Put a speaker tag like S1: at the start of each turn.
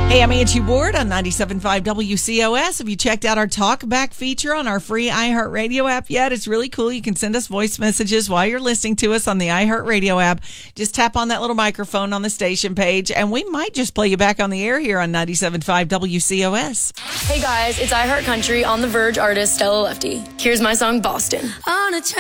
S1: Hey, I'm Angie Ward on 97.5 WCOS. Have you checked out our Talk Back feature on our free iHeartRadio app yet? It's really cool. You can send us voice messages while you're listening to us on the iHeartRadio app. Just tap on that little microphone on the station page, and we might just play you back on the air here on 97.5 WCOS.
S2: Hey guys, it's iHeart Country on the Verge artist Stella Lefty. Here's my song, Boston.